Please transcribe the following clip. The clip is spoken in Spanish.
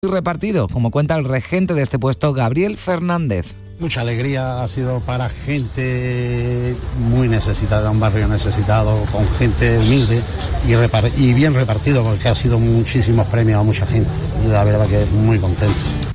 repartido, como cuenta el regente de este puesto, Gabriel Fernández. Mucha alegría ha sido para gente muy necesitada, un barrio necesitado, con gente humilde y bien repartido, porque ha sido muchísimos premios a mucha gente. La verdad que muy contento.